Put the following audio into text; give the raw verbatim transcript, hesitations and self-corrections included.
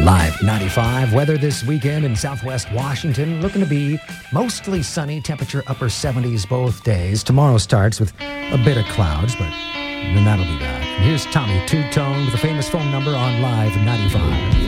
Live ninety-five. Weather this weekend in southwest Washington looking to be mostly sunny, temperature upper seventies both days. Tomorrow starts with a bit of clouds, but then that'll be that. And here's Tommy Two Tone with the famous phone number on Live ninety-five.